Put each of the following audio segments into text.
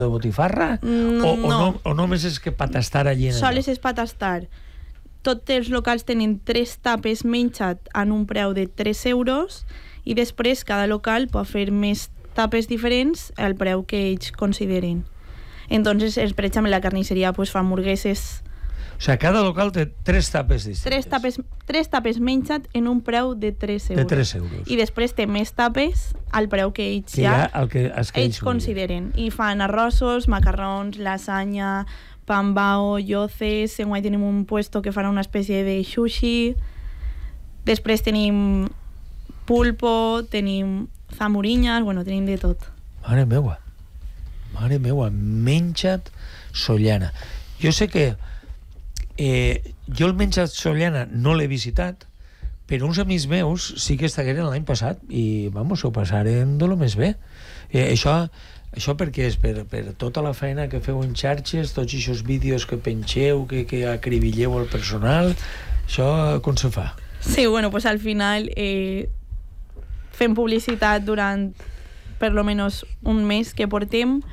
de botifarra? No. O només és que per tastar allí en Sols és per tastar. Tots els locals tenen 3 tapes menjat en un preu de 3 euros i després cada local pot fer més tapes diferents al preu que ells consideren. Entonces, per exemple, la carnisseria pues, fa hamburgueses. O sigui, cada local té 3 tapes distintes. 3 tapes menjat en un preu de 3 euros. De 3 euros. I després té més tapes al preu que ells que ells consideren. I fan arrossos, macarrons, lasanya, pan bao, lloces. Enguany tenim un puesto que farà una espècie de sushi. Després tenim pulpo, tenim zamurinyes, bueno, tenim de tot. Mare meua, menjat Sollana. Jo sé que jo el menjat Sollana no l'he visitat, però uns amics meus sí que estagueren l'any passat i, vamos, ho passaren de lo més bé. Això perquè és per tota la feina que feu en xarxes, tots aquests vídeos que penxeu, que acribilleu el personal, això com se fa? Sí, bueno, pues al final fem publicitat durant per lo menos un mes que portem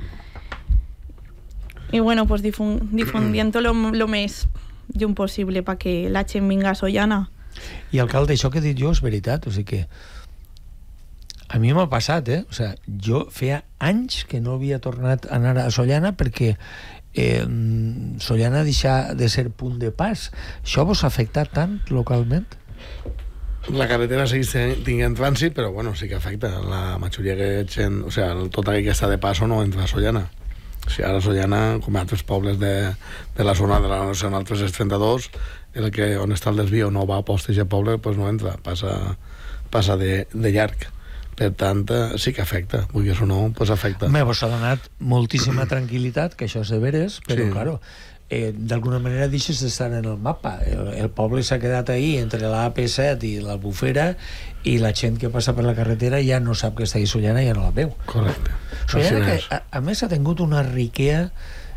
i bueno, pues difundiendo lo més llum possible perquè la gent vinga a Sollana. I alcalde, això que he dit jo és veritat, o sigui que a mi m'ha passat, o sigui, jo feia anys que no havia tornat a anar a Sollana perquè Sollana deixa de ser punt de pas. Això vos ha afectat tant localment? La carretera segueix tinguent trànsit, però bueno, sí que afecta. La majoria que gent, o sigui, tot aquell que està de passo no entra a Sollana. O sigui, ara Sollana, com altres pobles de la zona de la Nacional 332, on està el desvio no va a Postiga poble, doncs no entra, passa de llarg. Per tant, sí que afecta, vulguis o no, doncs afecta. Vos ha donat moltíssima tranquil·litat, que això és de veres, però sí. Claro, d'alguna manera deixes d'estar en el mapa. El poble s'ha quedat ahí entre la AP7 i l'Albufera i la gent que passa per la carretera ja no sap que està ahí Sollana i ja no la veu. Correcte. Sollana que a més ha tingut una riquea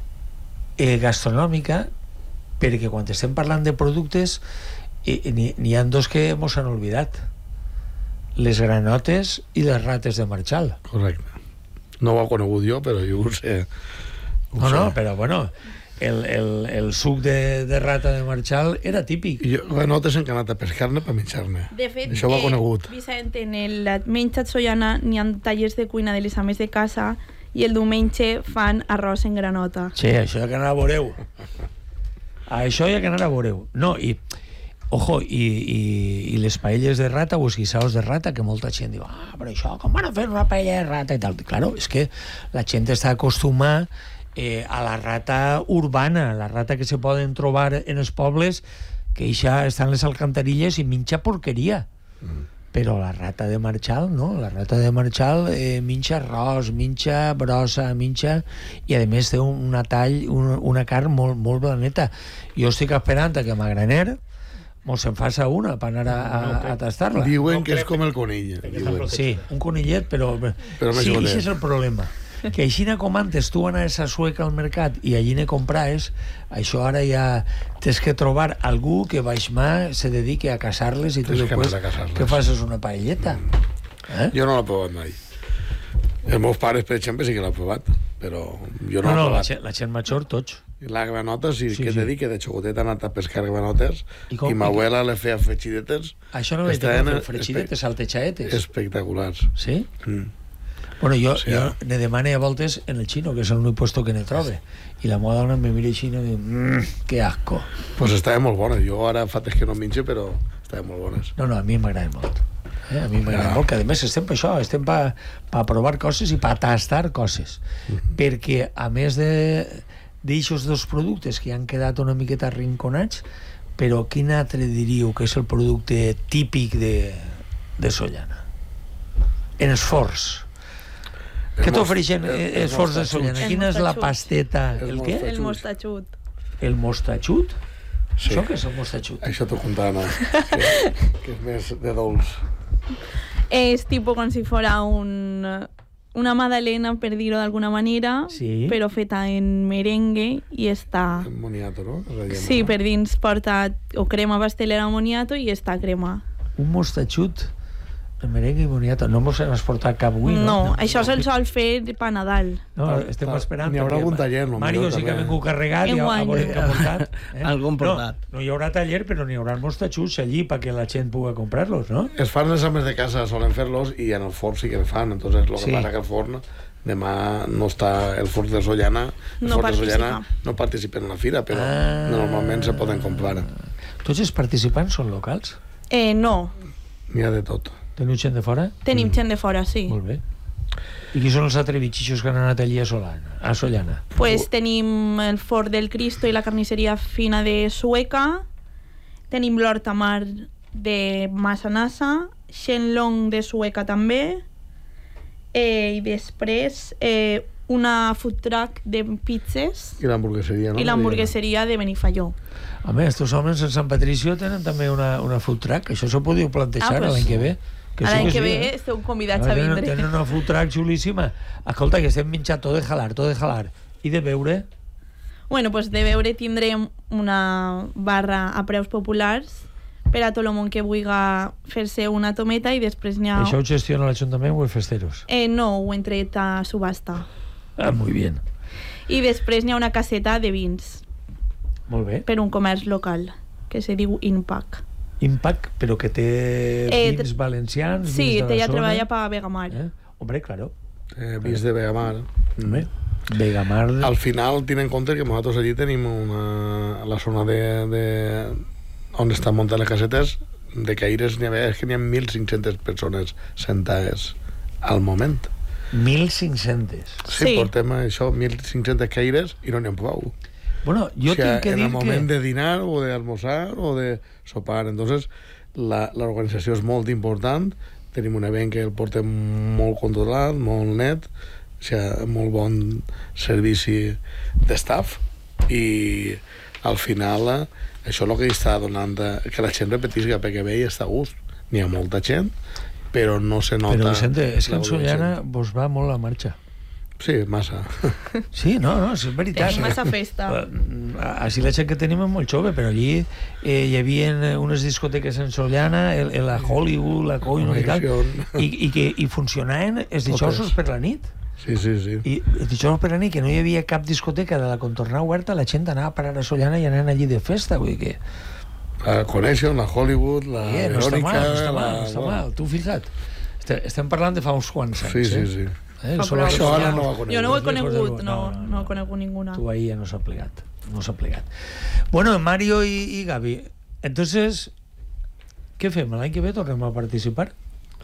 gastronòmica perquè quan estem parlant de productes n'hi ha dos que mos han oblidat: les granotes i les rates de Marchal. Correcte. No ho he conegut jo, però jo ho sé. No, però bueno, el suc de rata de Marchal era típic. Jo granotes en canata pescar-ne per menjar-ne. De fet, això ho he conegut. Vicent, en el menjat Sollana n'hi ha tallers de cuina de les ames de casa i el diumenge fan arròs en granota. Sí, això ja que anar a veureu. Això ja que anar a veureu. No, i ojo, i les paelles de rata o els guisaos de rata, que molta gent diu, però això, com van a fer una paella de rata i tal? Claro, és que la gent està acostumada a la rata urbana, la rata que se poden trobar en els pobles, que ja estan les alcantarilles i minxa porqueria. Però la rata de Marchal, no? La rata de Marchal minxa arròs, minxa brossa, minxa... I a més té una carn molt, molt blaneta. Jo estic esperant que m'agraner mos en faça una per anar a tastar-la. Diuen que és com el conill. Sí, un conillet, però sí, això és el problema. Que així com antes tu anaves a Sueca al mercat i allí ne compraves, això ara ja tens que trobar algú que baix mà se dediqui a caçar-les i tu després que facis una paelleta. Jo no l'he provat mai. Els meus pares, per exemple, sí que l'han provat, però jo no l'he provat. La gent major, tots. La granota, sí, que te dic que de xocotet ha anat a pescar granotes i ma abuela le feia fregidetes. Això no vaig dir, fregidetes, saltechaetes. Espectaculars. Sí? Bueno, jo ne demane a voltes en el xino, que és l'únic puesto que ne trobe. I la meva dona me mira així i diu, que asco. Pues estaven molt bones. Jo ara fa temps que no menjo, però estaven molt bones. No, a mi m'agrada molt. A mi m'agrada molt, que a més estem per això, estem per provar coses i per tastar coses. Perquè, a més d'aixòs dos productes que han quedat una miqueta arrinconats, però quin altre diríeu que és el producte típic de Sollana? En els forns. Què t'ofereixen els forns de Sollana? Quina és la pasteta? El què? El mostatxut. El mostatxut? Sí. Això què és el mostatxut? Això t'ho contava, que és més de dolç. És tipus com si fora una magdalena, per dir-ho d'alguna manera, però feta en merengue i està... En moniato, no? Sí, per dins porta o crema pastelera o moniato i està crema. Un mostatxut Merengue i boniato. No mos n'has portat cap avui, no? No, això se'l sol fer per Nadal. No, estem esperant. N'hi haurà algun taller, no? Mario sí que ha vingut carregat i a veure què ha portat. Algun portat. No hi haurà taller, però n'hi haurà molts tatxuts allí perquè la gent pugui comprar-los, no? Es fan les ames de casa, solen fer-los, i en el forn sí que en fan. Entonces, lo que pasa que el forn, demà no està el forn de Sollana, no participa en la fira, però normalment se poden comprar. Tots els participants són locals? No. N'hi ha de tot. Teniu gent de fora? Tenim gent de fora, sí. Molt bé. I qui són els atrevichixos que han anat allí a Sollana? Pues tenim el Fort del Cristo i la carnisseria fina de Sueca, tenim l'Hortamar de Massanassa, Shenlong de Sueca també, i després una food truck de pizzas i l'hamburgueseria, no? I l'hamburgueseria de Benifaió. Home, estos homes en Sant Patricio tenen també una food truck. Això s'ho podíeu plantejar l'any que ve. L'any que ve esteu convidats a vindre. Tenen una food truck xulíssima. Escolta, que estem menjant tot de jalar. I de beure? Bueno, pues de beure tindrem una barra a preus populars per a tot el món que vulgui fer-se una tometa, i després n'hi ha... Això ho gestiona l'Ajuntament o els festeros? No, ho hem tret a subhasta. Muy bien. I després n'hi ha una caseta de vins. Molt bé. Per un comerç local, que se diu Impact. Impact, però que té vins valencians, sí, vins de la ella zona. treballa per Vegamar. Hombre, claro. Vins de Vegamar. Vegamar... Al final, tiene en compte que nosaltres allí tenim la zona on estan muntant les casetes de caires, n'hi ha 1.500 persones sentades al moment. 1.500? Sí, portem això, 1.500 caires i no n'hi ha prou. Bueno, yo tengo que en dir el moment de dinar o de almorzar o de sopar. Entonces, la organització és molt important. Tenim un event que el portem molt controlat, molt net, o sigui, molt bon servici de staff, i al final això és el que està donant que la gent repetisca, perquè ve i està a gust. N'hi ha molta gent, però no se nota... Però, Vicente, és que en Sollana vos va molt la marxa. Sí, massa. Sí, no, és veritat. Tenim massa festa. Així la gent que tenim és molt jove, però allí hi havia unes discoteques en Sollana, la Hollywood, la Coino i tal, i funcionaven els dijous per la nit. Sí. I els dijous per la nit, que no hi havia cap discoteca de la contornada oberta, la gent anava a parar a Sollana i anaven allí de festa, vull dir que... La Connection, la Hollywood, la Verònica... No està mal, tu fija't. Estem parlant de fa uns quants anys. Sí. Això ara no ho ha conegut. Jo no ho he conegut, no he conegut ninguna. Tu ahí ja no s'ha plegat. Bueno, Mario y Gaby, entonces, què fem? L'any que ve tornem a participar?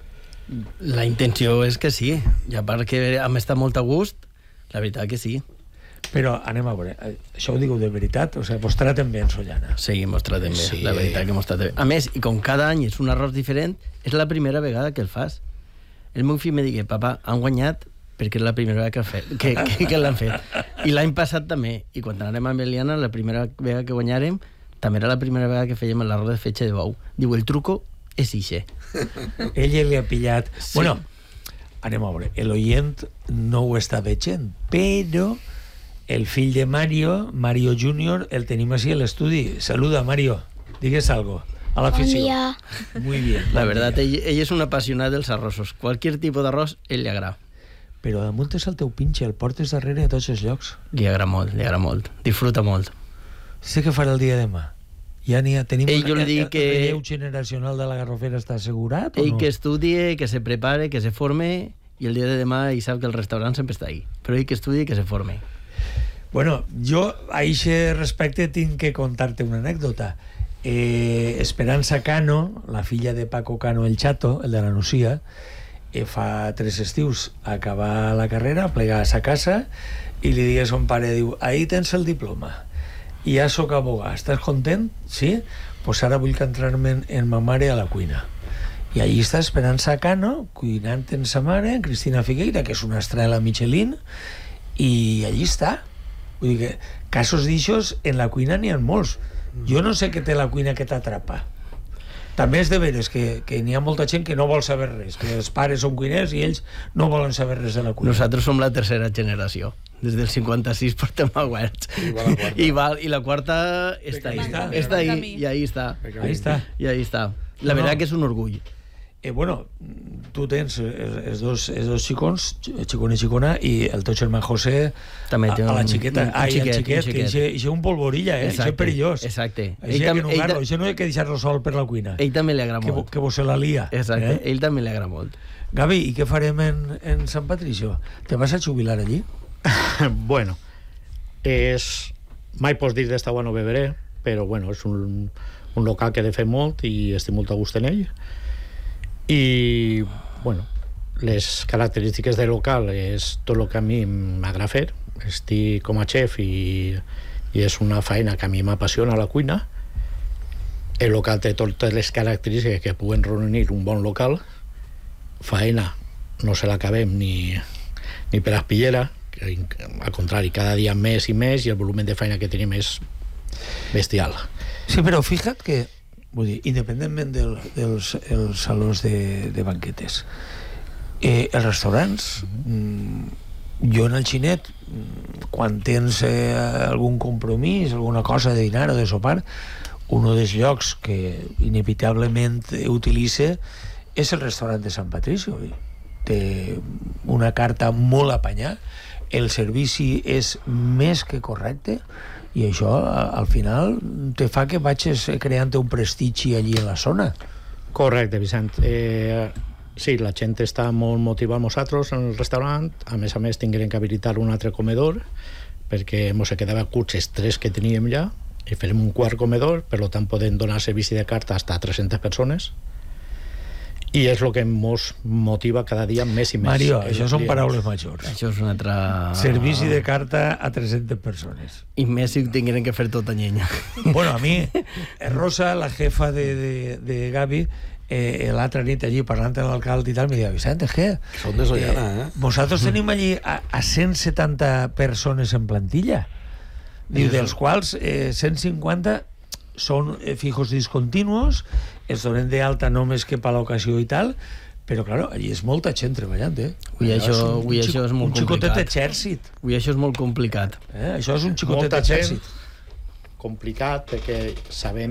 La intenció és que sí, i a part que hem estat molt a gust, la veritat que sí. Però anem a veure, això ho digueu de veritat, o sigui, vos traten bé en Sollana. Sí, mos traten bé, la veritat que mos traten bé. A més, i com cada any és un arròs diferent, és la primera vegada que el fas. El meu fill me digui, papa, han guanyat perquè és la primera vegada que l'han fet. I l'any passat també. I quan anàrem amb Eliana, la primera vegada que guanyàrem, també era la primera vegada que fèiem l'arròs de fetge de bou. Diu, el truco és ixe. Ella li ha pillat... Sí. Bueno, anem a veure, l'oient no ho està veient, però el fill de Mario Junior, el tenim així a l'estudi. Saluda, Mario. Digues algo. A la afició. Bon dia. Muy bien. La veritat, ell és un apassionat dels arrossos. Qualsevol tipus d'arròs, ell li agrada. Però damunt és el teu pinxe, el portes darrere a tots els llocs. Li agrada molt. Disfruta molt. Sé què farà el dia de demà. Ja tenim jo li dic que... el relleu generacional de la Garrofera està assegurat o no? Ell que estudie, que se prepare, que se forme, i el dia de demà ell sap que el restaurant sempre està ahí. Però ell que estudie i que se forme. Bueno, jo a aquest respecte tinc que contar-te una anècdota. Esperança Cano, la filla de Paco Cano el Chato, el de la Nucia, fa 3 estius acabar la carrera, plegar a sa casa i li digui a son pare, diu, ahí tens el diploma i ja soc abogà, estàs content? Sí? Pues ara vull que entrar-me en ma mare a la cuina. I allí està Esperança Cano cuinant en sa mare, en Cristina Figueira, que és una estrella Michelin, i allí està. Vull dir que casos d'ixos en la cuina n'hi ha molts. Jo no sé què té la cuina que t'atrapa. També és de veres que n'hi ha molta gent que no vol saber res, que els pares són cuiners i ells no volen saber res de la cuina. Nosaltres som la tercera generació. Des del 56 portem a Huerts. I la quarta està ahí. Està ahí, i ahí està. Ahí està. I ahí està. La veritat que és un orgull. Bueno, tu tens els dos xicons, xicona i xicona, i el teu germà José també té a la xiqueta. un xiquet. Que és un polvorilla, això és perillós. Exacte. Això no hi ha que deixar-lo sol per la cuina. Ell també li agrada molt. Que vos se la lia. Exacte, ell també li agrada molt. Gavi, i què farem en Sant Patricio? Te vas a jubilar allí? Bueno, mai pots dir d'esta agua no beberé, però bueno, és un local que he de fer molt i estic molt a gust en ell. I bueno, les característiques del local és tot el que a mi m'agrada fer. Estic com a xef i és una feina que a mi m'apassiona, la cuina. El local té totes les característiques que puguen reunir un bon local. Faena no se l'acabem ni per espillera, al contrari, cada dia més i més, i el volum de feina que tenim és bestial. Sí, però fixa't que, vull dir, independentment dels salons de banquetes, els restaurants, jo en el Xinet, quan tens algun compromís, alguna cosa de dinar o de sopar, un dels llocs que inevitablement utilitza és el restaurant de Sant Patricio. Té una carta molt apanyada, el servici és més que correcte, i això al final te fa que vagis creant un prestigi allí en la zona. Correcte, Vicent. Sí, la gent està molt motivada amb nosaltres en el restaurant. A més, tinguem que habilitar un altre comedor, perquè ens quedava curts els 3 que teníem ja, i farem un quart comedor, per tant podem donar servici de carta fins a 300 persones, i és el que ens motiva cada dia més i més. Mario, això són paraules majors. Això és una altra... Servici de carta a 300 persones. I més si tingueren que fer tota llenya. Bueno, a mi, Rosa, la jefa de Gavi, l'altra nit allí parlant amb l'alcalde i tal, me deia, Vicente, què? Són de Sollana, Vosaltres tenim allí a 170 persones en plantilla. Diu, dels quals 150 són fijos discontinuos, els donen d'alta només que per l'ocasió i tal, però, claro, allí és molta gent treballant, Avui això és molt complicat. Un xicotet exèrcit. Avui això és molt complicat. Això és un xicotet exèrcit. Complicat, perquè sabem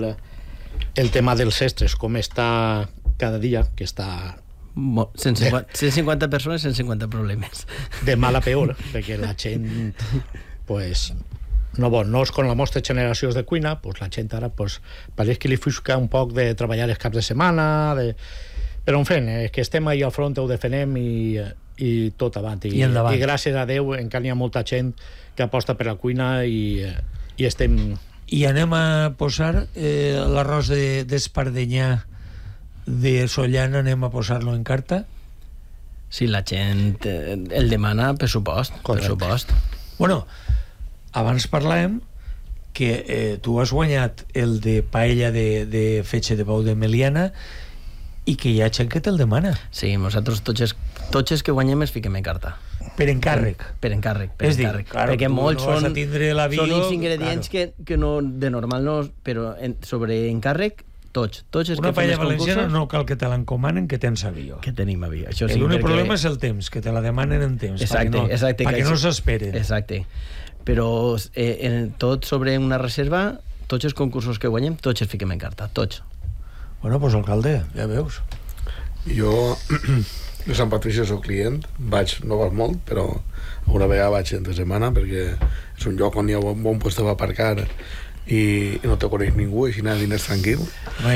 el tema dels estres, com està cada dia, que està... 150 persones, 150 problemes. De mal a peor, perquè la gent, pues... no és com la nostra generació de cuina, pues la gent ara pareix que li fusca un poc de treballar els caps de setmana, però en fin, que estem ahí al front, ho defenem i tot avant. I gràcies a Déu encara hi ha molta gent que aposta per la cuina i estem... I anem a posar l'arròs d'espardenyà de Sollana, anem a posar-lo en carta? Si la gent el demana, pressupost. Bueno, abans parlàvem que tu has guanyat el de paella de fetge de bou de Meliana i que hi ha gent que te'l demana. Sí, nosaltres tots els que guanyem es fiquem en carta. Per encàrrec. Per encàrrec. Claro, perquè molts no vas a tindre l'avió, són els ingredients que no, de normal no, però sobre encàrrec tots els una que paella valenciana no cal que te l'encomanen, que tens avió. Que tenim avió. L'únic problema és el temps, que te la demanen en temps, perquè no s'esperen. Exacte. Però tot sobre una reserva, tots els concursos que guanyem, tots els fiquem en carta, tots. Bueno, doncs alcalde, ja veus. Jo de Sant Patricio soc client, no vaig molt, però una vegada vaig entre setmana, perquè és un lloc on hi ha un bon lloc per aparcar i no te coneix ningú, així anar diners tranquil.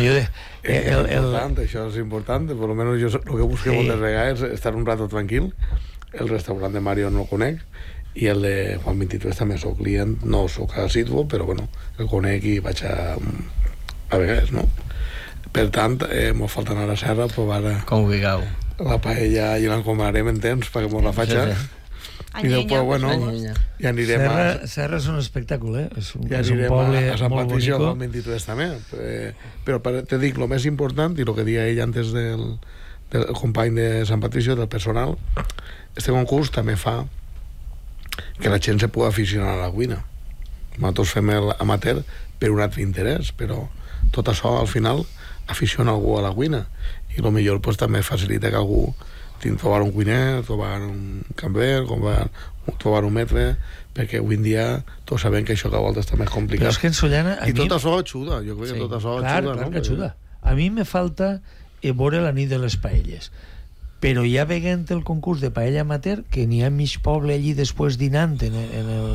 Això és important, per almenys jo el que busco moltes vegades és estar un rato tranquil. El restaurant de Mario no el conec, i el de Juan 23 també soc client, no soc assiduo, però bueno, el conec i vaig a vegades, no? Per tant, m'ho falta anar a la serra a provar com vulgueu la paella i l'encomanarem en temps perquè mos la faig. I després, bueno, ja anirem Serra és un espectacle, és un poble a Sant Patricio, Juan 23 també, però te dic, el més important, i el que deia ell antes del company de Sant Patricio, del personal, este concurs també fa que la gent se pugui aficionar a la cuina. Nosaltres fem l'amateur per un altre interès, però tot això al final aficiona algú a la cuina, i el millor també facilita que algú trobar un cuiner, trobar un cambrer, trobar un metre, perquè avui en dia tots sabem que això cada volta està més complicat. Però és que en Sollana... I tot això ajuda, jo crec que tot això ajuda. Clar que ajuda. A mi me falta veure la nit de les paelles. Però ja veient el concurs de paella amateur, que n'hi ha mig poble allí després dinant en el